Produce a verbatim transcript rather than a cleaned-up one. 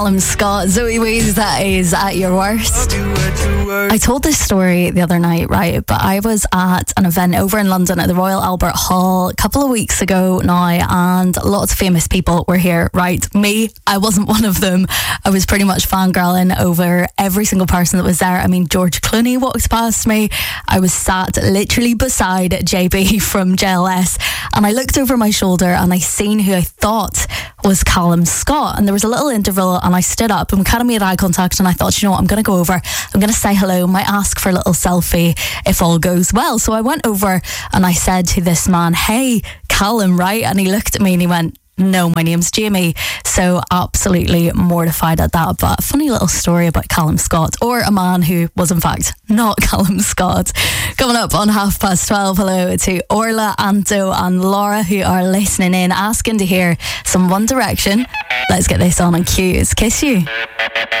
Callum Scott, Zoe Wees, that is At Your Worst. I told this story the other night, right? But I was at an event over in London at the Royal Albert Hall a couple of weeks ago now, and lots of famous people were here, right? Me, I wasn't one of them. I was pretty much fangirling over every single person that was there. I mean, George Clooney walked past me. I was sat literally beside J B from J L S, and I looked over my shoulder and I seen who I thought was Callum Scott, and there was a little interval and I stood up and we kind of made eye contact, and I thought, you know what, I'm going to go over, I'm going to say hello, might ask for a little selfie if all goes well. So I went over and I said to this man, hey, Callum, right? And he looked at me and he went, no, my name's Jamie. So absolutely mortified at that. But a funny little story about Callum Scott, or a man who was in fact not Callum Scott. Coming up on half past twelve, hello to Orla, Anto and Laura, who are listening in, asking to hear some One Direction. Let's get this on on cue. It's Kiss You.